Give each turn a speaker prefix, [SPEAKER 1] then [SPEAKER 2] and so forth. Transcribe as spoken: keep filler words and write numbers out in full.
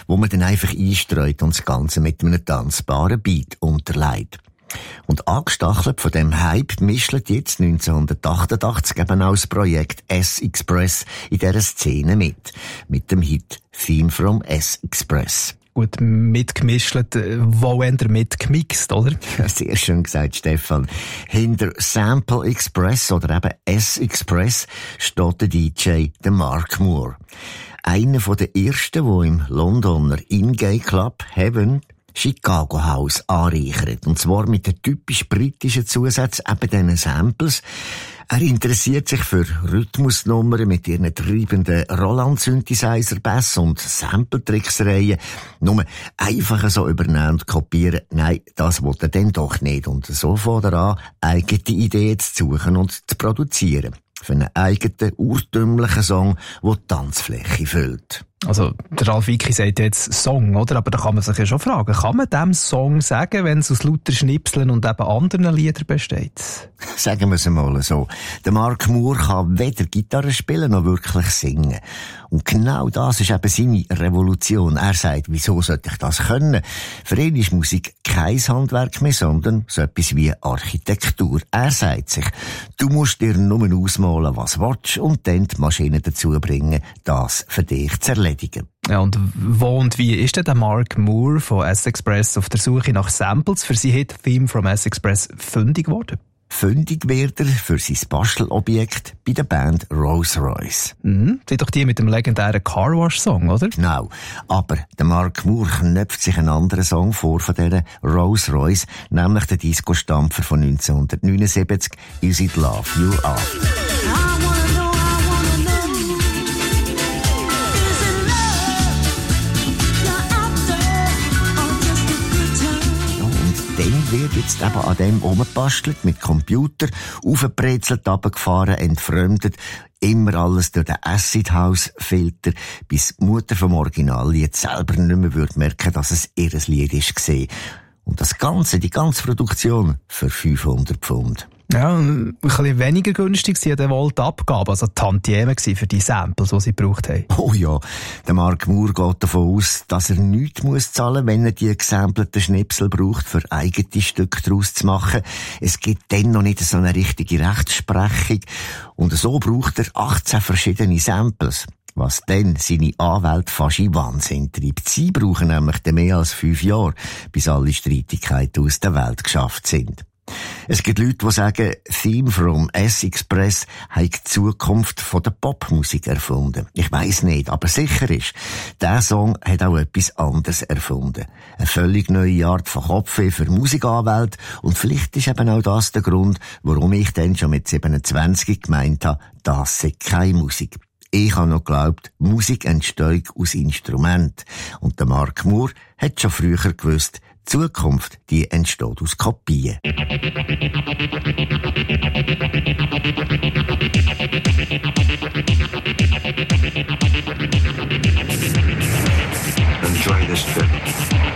[SPEAKER 1] wo man dann einfach einstreut und das Ganze mit einem tanzbaren Beat unterlegt. Und angestachelt von dem Hype mischelt jetzt neunzehnhundertachtundachtzig eben auch das Projekt S-Express in dieser Szene mit. Mit dem Hit Theme from S-Express.
[SPEAKER 2] Gut, mitgemischt, wo eher mitgemixt, oder?
[SPEAKER 1] Ja, sehr schön gesagt, Stefan. Hinter Sample Express oder eben S-Express steht der D J, der Mark Moore. Einer der ersten, der im Londoner In-Gay Club Heaven Chicago House anreichert. Und zwar mit den typisch britischen Zusätzen, eben diesen Samples. Er interessiert sich für Rhythmusnummern mit ihren treibenden Roland-Synthesizer-Bass und Sample-Tricksereien. Nur einfach so übernehmen und kopieren, nein, das will er dann doch nicht. Und so fängt er an, eigene Ideen zu suchen und zu produzieren. Für einen eigenen, urtümlichen Song, der die Tanzfläche füllt.
[SPEAKER 2] Also, der Ralf Wicki sagt jetzt Song, oder? Aber da kann man sich ja schon fragen, kann man dem Song sagen, wenn es aus lauter Schnipseln und eben anderen Liedern besteht?
[SPEAKER 1] Sagen wir es mal so. Der Mark Moore kann weder Gitarre spielen noch wirklich singen. Und genau das ist eben seine Revolution. Er sagt, wieso sollte ich das können? Für ihn ist Musik kein Handwerk mehr, sondern so etwas wie Architektur. Er sagt sich, du musst dir nur ausmalen, was du willst, und dann die Maschine dazu bringen, das für dich zu erledigen.
[SPEAKER 2] Ja, und wo und wie ist denn der Mark Moore von S-Express auf der Suche nach Samples für sein Hit Theme from S-Express fündig geworden?
[SPEAKER 1] Fündig wird er für sein Bastelobjekt bei der Band Rolls-Royce.
[SPEAKER 2] Mhm, das ist doch die mit dem legendären Car Wash Song, oder?
[SPEAKER 1] Genau. Aber der Mark Moore knöpft sich einen anderen Song vor von dieser Rolls-Royce, nämlich den Disco-Stampfer von neunzehnhundertneunundsiebzig, Is It Love You After. Dann wird jetzt eben an dem rumgebastelt, mit Computer, aufgebrezelt, runtergefahren, entfremdet, immer alles durch den Acid House Filter, bis die Mutter vom Originallied selber nicht mehr würde merken, dass es ihr Lied war. Und das Ganze, die ganze Produktion, für fünfhundert Pfund.
[SPEAKER 2] Ja, ein bisschen weniger günstig waren dann wohl die Abgaben, also die Tantiemen für die Samples, die sie gebraucht haben.
[SPEAKER 1] Oh ja, der Mark Moore geht davon aus, dass er nichts muss zahlen, wenn er die gesampelten Schnipsel braucht, für eigene Stücke daraus zu machen. Es gibt dann noch nicht so eine richtige Rechtsprechung. Und so braucht er achtzehn verschiedene Samples. Was dann seine Anwälte fast in Wahnsinn treibt. Sie brauchen nämlich mehr als fünf Jahre, bis alle Streitigkeiten aus der Welt geschafft sind. Es gibt Leute, die sagen, Theme from S-Express hat die Zukunft von der Popmusik erfunden. Ich weiss nicht, aber sicher ist, der Song hat auch etwas anderes erfunden. Eine völlig neue Art von Kopfweh für Musikanwälte, und vielleicht ist eben auch das der Grund, warum ich dann schon mit siebenundzwanzig gemeint habe, das sei keine Musik. Ich habe noch geglaubt, Musik entsteht aus Instrumenten. Und der Mark Moore hat schon früher gewusst, die Zukunft, die entsteht aus Kopien.